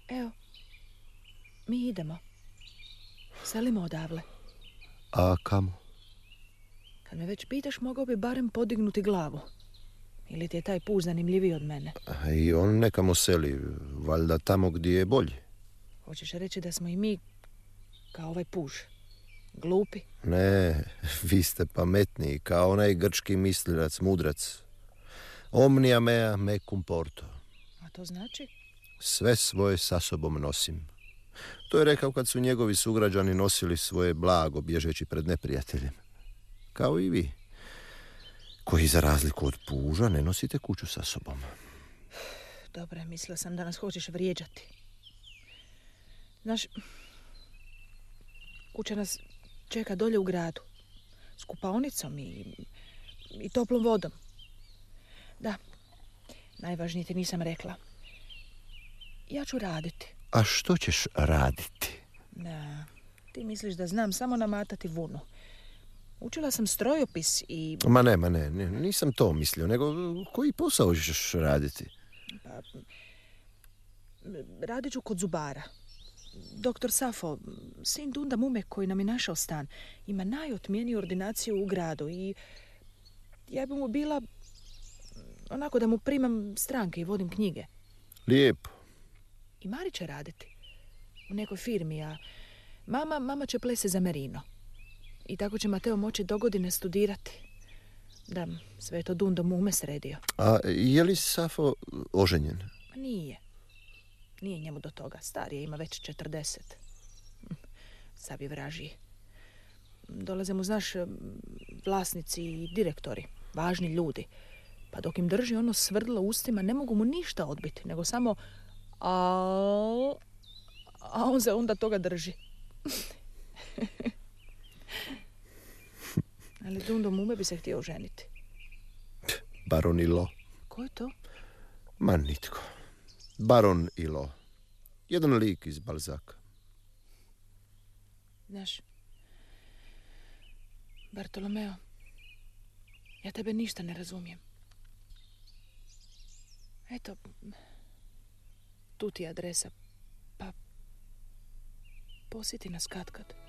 Evo, mi idemo. Selimo odavle. A kamo? Kad me već pitaš, mogao bi barem podignuti glavu. Ili ti je taj puž zanimljiviji od mene? I on nekamo seli, valjda tamo gdje je bolje. Hoćeš reći da smo i mi kao ovaj puž? Glupi? Ne, vi ste pametniji, kao onaj grčki mislilac, mudrac. Omnia mea mecum porto. A to znači? Sve svoje sa sobom nosim. To je rekao kad su njegovi sugrađani nosili svoje blago bježeći pred neprijateljem. Kao i vi, koji za razliku od puža ne nosite kuću sa sobom. Dobro, mislila sam da nas hoćeš vrijeđati. Znaš, kuća nas čeka dolje u gradu. S kupaonicom i toplom vodom. Da, najvažnije ti nisam rekla. Ja ću raditi. A što ćeš raditi? Da, ti misliš da znam samo namatati vunu. Učila sam strojopis i... Ma ne, nisam to mislio, nego koji posao ćeš raditi? Pa, radit ću kod zubara. Doktor Safo, sin Dunda Mume koji nam je našao stan, ima najotmijeniju ordinaciju u gradu i ja bi mu bila onako da mu primam stranke i vodim knjige. Lijepo. I Mari će raditi u nekoj firmi, a mama će plese za Merino. I tako će Mateo moći dogodine studirati. Da, sve je to Dundo Mume sredio. A je li Safo oženjen? Nije. Nije njemu do toga. Star je, ima već 40. Sav je vražiji. Dolaze mu, znaš, vlasnici i direktori, važni ljudi. Pa dok im drži ono svrdlo ustima, ne mogu mu ništa odbiti, nego samo a on se onda toga drži. Ali Dundo Mume bi se htio oženiti. Baron Ilo. Ko je to? Ma nitko. Baron Ilo. Jedan lik iz Balzaka. Znaš, Bartolomeo, ja tebe ništa ne razumijem. Eto, tu ti je adresa, pa posjeti nas katkad.